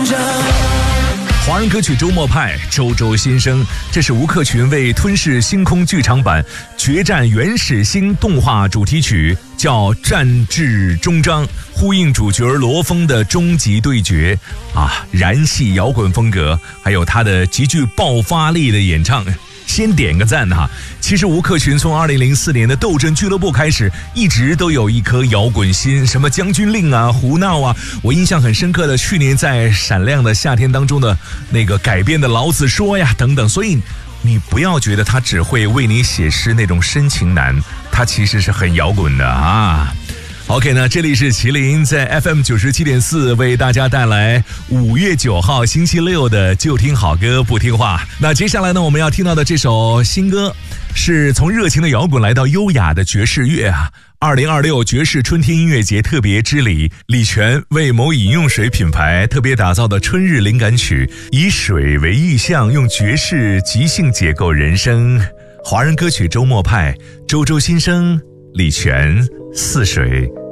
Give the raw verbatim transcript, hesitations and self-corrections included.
着。 华人歌曲周末派，周周新生，这是吴克群为《吞噬星空》剧场版《决战原始星》动画主题曲，叫《战至终章》，呼应主角罗峰的终极对决啊，燃系摇滚风格，还有他的极具爆发力的演唱。先点个赞哈！其实吴克群从二零零四年的斗阵俱乐部开始，一直都有一颗摇滚心，什么将军令啊、胡闹啊，我印象很深刻的，去年在《闪亮的夏天》当中的那个改编的《老子说》呀等等。所以你不要觉得他只会为你写诗那种深情男，他其实是很摇滚的啊。OK 呢，这里是麒麟在 F M 九十七点四为大家带来五月九号星期六的就听好歌不听话。那接下来呢，我们要听到的这首新歌是从热情的摇滚来到优雅的爵士乐啊。二零二六爵士春天音乐节特别之礼，李泉为某饮用水品牌特别打造的春日灵感曲，以水为意象，用爵士即兴解构人生。华人歌曲周末派，周周新生，李泉，似水。